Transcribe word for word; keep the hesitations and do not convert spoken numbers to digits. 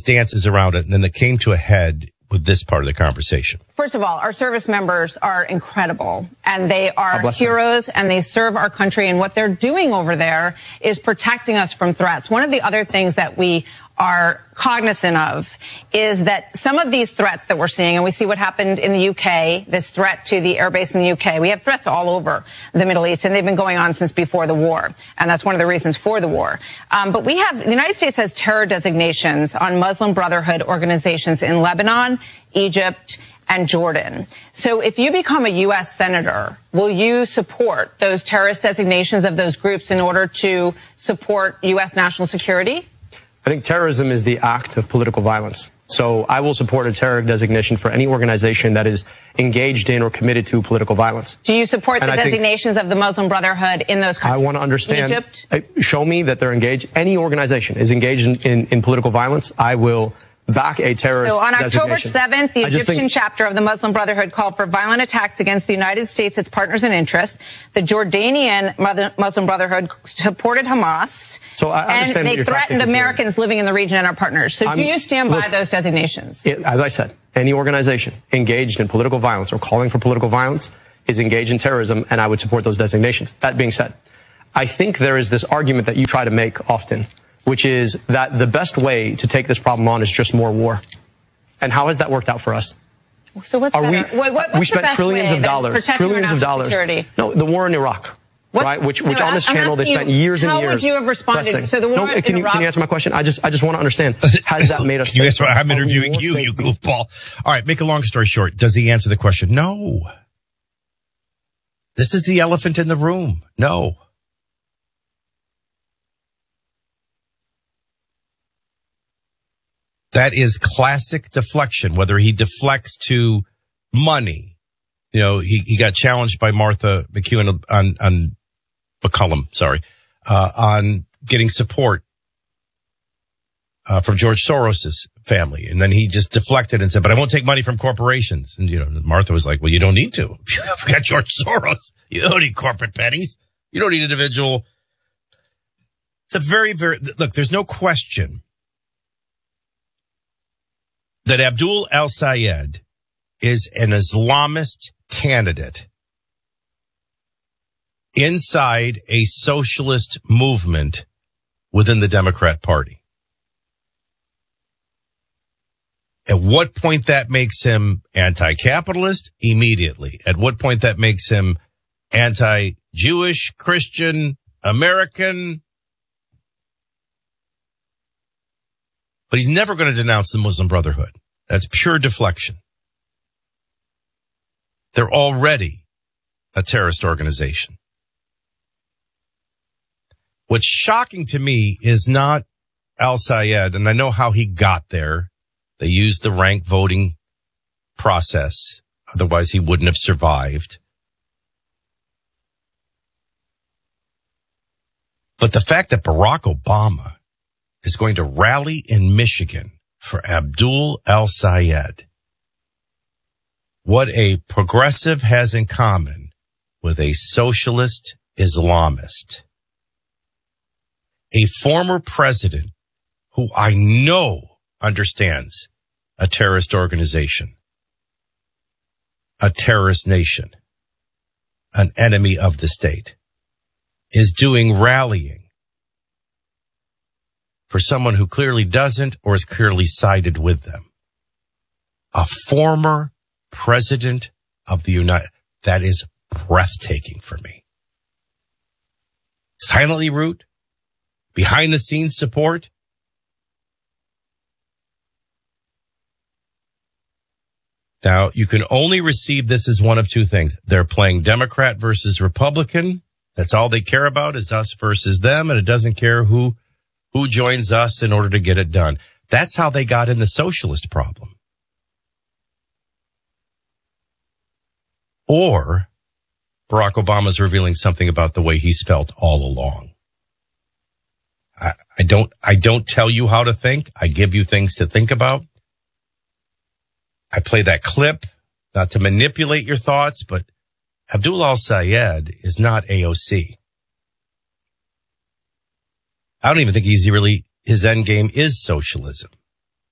just dances around it, and then it came to a head with this part of the conversation. First of all, our service members are incredible, and they are heroes, and they serve our country, and what they're doing over there is protecting us from threats. One of the other things that we are cognizant of is that some of these threats that we're seeing, and we see what happened in the U K, this threat to the airbase in the U K, we have threats all over the Middle East, and they've been going on since before the war, and that's one of the reasons for the war. Um, but we have, the United States has terror designations on Muslim Brotherhood organizations in Lebanon, Egypt, and Jordan. So if you become a U S senator, will you support those terrorist designations of those groups in order to support U S national security? I think terrorism is the act of political violence. So I will support a terror designation for any organization that is engaged in or committed to political violence. Do you support and the I designations of the Muslim Brotherhood in those countries? I want to understand. Egypt? Show me that they're engaged. Any organization is engaged in, in, in political violence. I will back a terrorist So on October designation. seventh, the Egyptian think, chapter of the Muslim Brotherhood called for violent attacks against the United States, its partners in interest. The Jordanian Muslim Brotherhood supported Hamas. So I understand and they what you're threatened Americans living in the region and our partners. So I'm, do you stand by look, those designations? It, as I said, any organization engaged in political violence or calling for political violence is engaged in terrorism, and I would support those designations. That being said, I think there is this argument that you try to make often, which is that the best way to take this problem on is just more war. And how has that worked out for us? So what's Are better? we, what, what's we spent the best trillions way of dollars, trillions of dollars. Security? No, the war in Iraq. What? Right, which, which no, on this I'm channel they spent years and how years. How would you have responded? Pressing. So the war no, in can you, Iraq. Can you answer my question? I just, I just want to understand. Has that made us? Can you answer? safer? I'm interviewing you, you goofball. All right, make a long story short. Does he answer the question? No. This is the elephant in the room. No. That is classic deflection, whether he deflects to money. You know, he, he got challenged by Martha McEwen on, on McCullum, sorry, uh, on getting support, uh, from George Soros's family. And then he just deflected and said, but I won't take money from corporations. And, you know, Martha was like, well, you don't need to. You've got George Soros. You don't need corporate pennies. You don't need individual. It's a very, very, look, there's no question that Abdul El-Sayed is an Islamist candidate inside a socialist movement within the Democrat Party. At what point that makes him anti-capitalist? Immediately. At what point that makes him anti-Jewish, Christian, American? But he's never going to denounce the Muslim Brotherhood. That's pure deflection. They're already a terrorist organization. What's shocking to me is not Al-Sayed, and I know how he got there. They used the rank voting process. Otherwise, he wouldn't have survived. But the fact that Barack Obama is going to rally in Michigan for Abdul El-Sayed, what a progressive has in common with a socialist Islamist. A former president who I know understands a terrorist organization, a terrorist nation, an enemy of the state, is doing rallying for someone who clearly doesn't or is clearly sided with them. A former president of the United, that is breathtaking for me. Silently root, behind the scenes support. Now, you can only receive this as one of two things. They're playing Democrat versus Republican. That's all they care about is us versus them, and it doesn't care who who joins us in order to get it done. That's how they got in the socialist problem. Or Barack Obama's revealing something about the way he's felt all along. I, I don't, I don't tell you how to think. I give you things to think about. I play that clip, not to manipulate your thoughts, but Abdul El-Sayed is not A O C. I don't even think he's really, his end game is socialism.